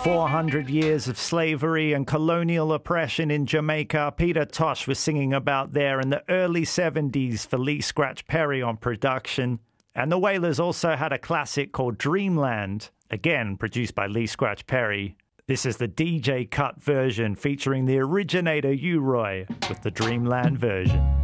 400 years of slavery and colonial oppression in Jamaica. Peter Tosh was singing about there in the early 70s for Lee Scratch Perry on production. And the Wailers also had a classic called Dreamland, again produced by Lee Scratch Perry. This is the DJ cut version featuring the originator U-Roy with the Dreamland version.